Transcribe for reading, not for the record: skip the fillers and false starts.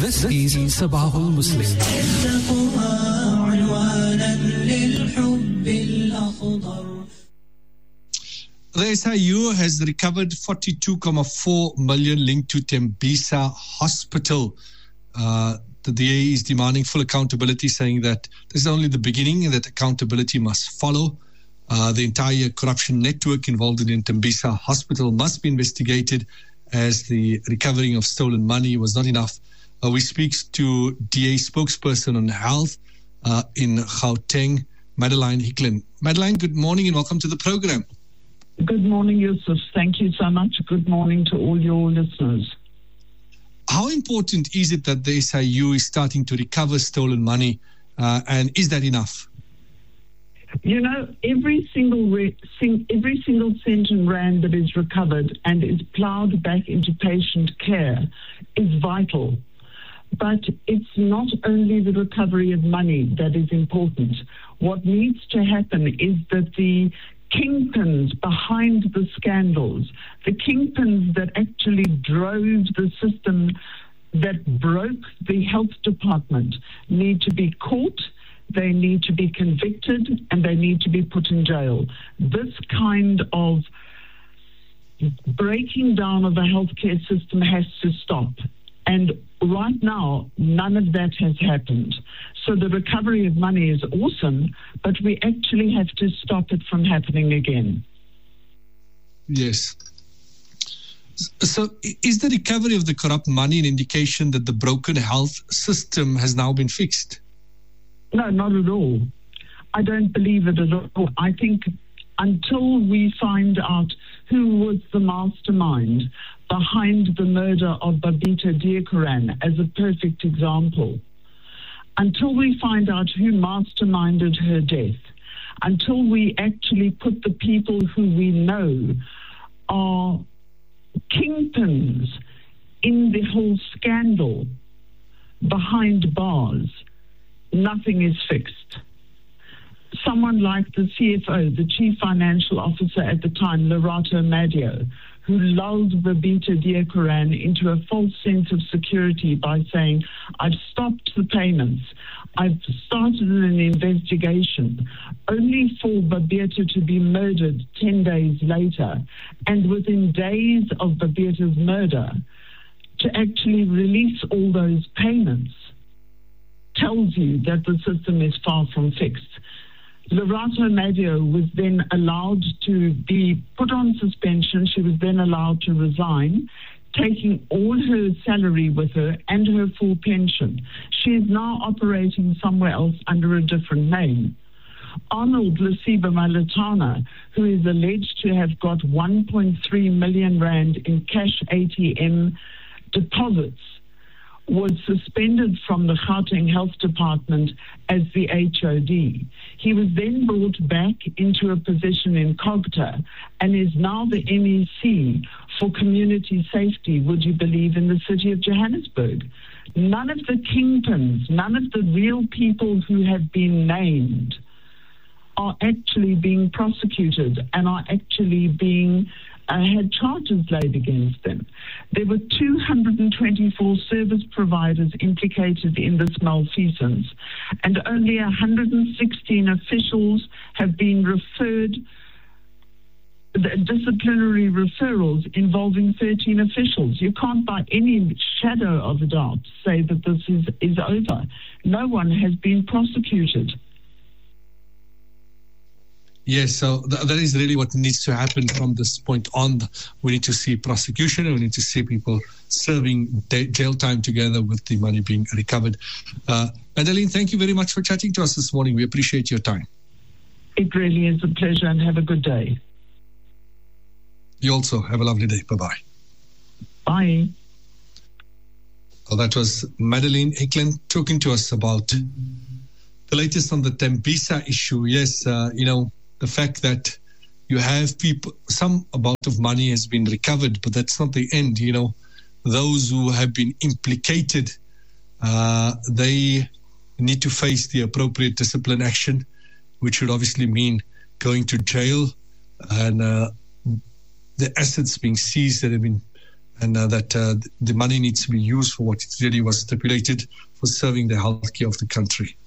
This is Sabahul Muslim. The SIU has recovered 42.4 million linked to Tembisa Hospital. The DA is demanding full accountability, saying that this is only the beginning and that accountability must follow. The entire corruption network involved in Tembisa Hospital must be investigated, as the recovering of stolen money was not enough. We speak to DA spokesperson on health in Gauteng, Madeleine Hicklin. Madeleine, good morning and welcome to the program. Good morning, Yusuf. Thank you so much. Good morning to all your listeners. How important is it that the SIU is starting to recover stolen money, and is that enough? You know, every single cent and rand that is recovered and is ploughed back into patient care is vital. But it's not only the recovery of money that is important. What needs to happen is that the kingpins behind the scandals, the kingpins that actually drove the system that broke the health department, need to be caught, they need to be convicted, and they need to be put in jail. This kind of breaking down of the healthcare system has to stop. And right now, none of that has happened. So the recovery of money is awesome, but we actually have to stop it from happening again. Yes. So is the recovery of the corrupt money an indication that the broken health system has now been fixed? No, not at all. I don't believe it at all. I think until we find out who was the mastermind behind the murder of Babita Deokaran as a perfect example, until we find out who masterminded her death, until we actually put the people who we know are kingpins in the whole scandal behind bars, nothing is fixed. Someone like the CFO, the Chief Financial Officer at the time, Lerato Madio, who lulled Babita Deokaran into a false sense of security by saying, I've stopped the payments, I've started an investigation, only for Babita to be murdered 10 days later, and within days of Babita's murder, to actually release all those payments, tells you that the system is far from fixed. Lerato Madio was then allowed to be put on suspension. She was then allowed to resign, taking all her salary with her and her full pension. She is now operating somewhere else under a different name. Arnold Lesiba Malatana, who is alleged to have got 1.3 million rand in cash ATM deposits, was suspended from the Gauteng Health Department as the HOD. He was then brought back into a position in COGTA and is now the MEC for community safety, would you believe, in the city of Johannesburg. None of the kingpins, none of the real people who have been named are actually being prosecuted and are actually being had charges laid against them. There were 224 service providers implicated in this malfeasance, and only 116 officials have been referred, disciplinary referrals involving 13 officials. You can't by any shadow of a doubt say that this is over. No one has been prosecuted. Yes, so that is really what needs to happen from this point on. We need to see prosecution, and we need to see people serving jail time together with the money being recovered. Madeleine, thank you very much for chatting to us this morning. We appreciate your time. It really is a pleasure, and have a good day. You also have a lovely day. Bye-bye. Bye. Well, that was Madeleine Hicklin talking to us about the latest on the Tembisa issue. Yes, the fact that you have people, some amount of money has been recovered, but that's not the end. Those who have been implicated, they need to face the appropriate discipline action, which would obviously mean going to jail and the assets being seized that have been and that the money needs to be used for what it really was stipulated, for serving the healthcare of the country.